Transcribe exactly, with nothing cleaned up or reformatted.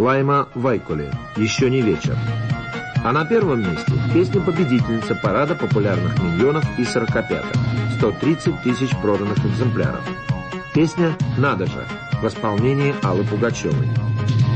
Лайма Вайкуле «Еще не вечер». А на первом месте песня-победительница парада популярных миньонов и сорокопяток. сто тридцать тысяч проданных экземпляров. Песня «Надо же» в исполнении Аллы Пугачевой.